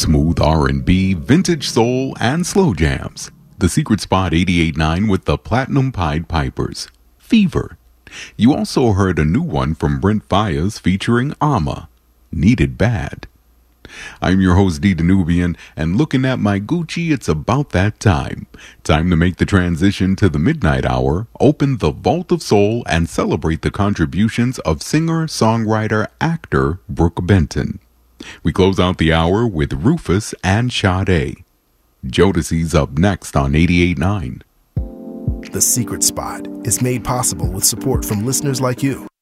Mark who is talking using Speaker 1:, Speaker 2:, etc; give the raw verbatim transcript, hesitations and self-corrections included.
Speaker 1: Smooth R and B, vintage soul, and slow jams. The Secret Spot eighty-eight point nine with the Platinum Pied Pipers. Fever. You also heard a new one from Brent Faiyaz featuring Amma. Needed Bad. I'm your host, D Danubian, and looking at my Gucci, it's about that time. Time to make the transition to the midnight hour, open the Vault of Soul, and celebrate the contributions of singer, songwriter, actor Brook Benton. We close out the hour with Rufus and Sade. Jodeci's up next on eighty-eight point nine.
Speaker 2: The Secret Spot is made possible with support from listeners like you.